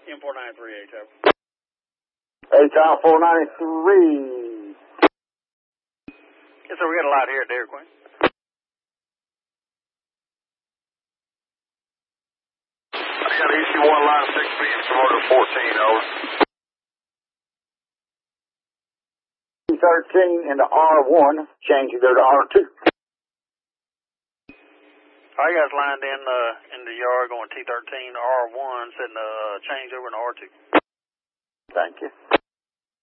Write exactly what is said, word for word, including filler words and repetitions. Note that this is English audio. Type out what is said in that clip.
M four ninety-three, A Tower. A Tower four ninety-three. Yes, sir, we got a light here at Dairy Queen. I got E C one line six feet from order fourteen, over. T thirteen into R one, changing there to R two. All you guys lined in uh, in the yard going T thirteen to R one, setting a uh, change over to R two. Thank you.